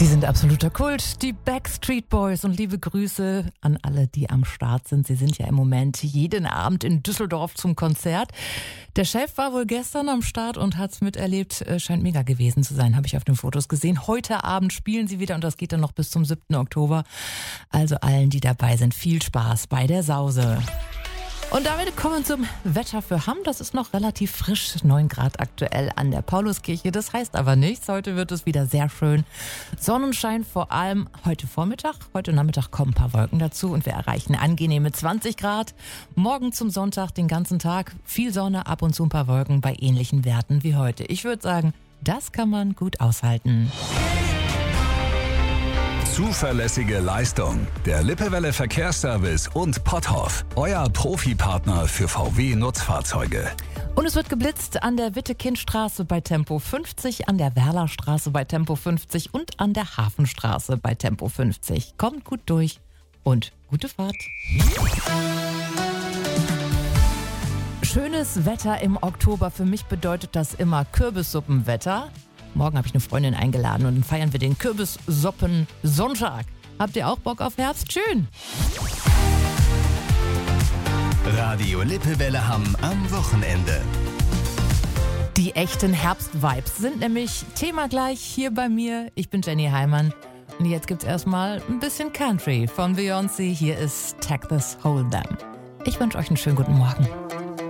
Die sind absoluter Kult, die Backstreet Boys, und liebe Grüße an alle, die am Start sind. Sie sind ja im Moment jeden Abend in Düsseldorf zum Konzert. Der Chef war wohl gestern am Start und hat's miterlebt, scheint mega gewesen zu sein, habe ich auf den Fotos gesehen. Heute Abend spielen sie wieder und das geht dann noch bis zum 7. Oktober. Also allen, die dabei sind, viel Spaß bei der Sause. Und damit kommen wir zum Wetter für Hamm. Das ist noch relativ frisch, 9 Grad aktuell an der Pauluskirche. Das heißt aber nichts. Heute wird es wieder sehr schön. Sonnenschein vor allem heute Vormittag. Heute Nachmittag kommen ein paar Wolken dazu und wir erreichen angenehme 20 Grad. Morgen zum Sonntag den ganzen Tag viel Sonne, ab und zu ein paar Wolken bei ähnlichen Werten wie heute. Ich würde sagen, das kann man gut aushalten. Zuverlässige Leistung. Der Lippewelle Verkehrsservice und Potthoff. Euer Profipartner für VW-Nutzfahrzeuge. Und es wird geblitzt an der Wittekindstraße bei Tempo 50, an der Werlerstraße bei Tempo 50 und an der Hafenstraße bei Tempo 50. Kommt gut durch und gute Fahrt. Schönes Wetter im Oktober. Für mich bedeutet das immer Kürbissuppenwetter. Morgen habe ich eine Freundin eingeladen und dann feiern wir den Kürbissuppen-Sonntag. Habt ihr auch Bock auf Herbst? Schön! Radio Lippewelle Hamm am Wochenende. Die echten Herbst-Vibes sind nämlich Thema gleich hier bei mir. Ich bin Jenny Heimann und jetzt gibt's erstmal ein bisschen Country von Beyoncé. Hier ist Take This Hold Them. Ich wünsche euch einen schönen guten Morgen.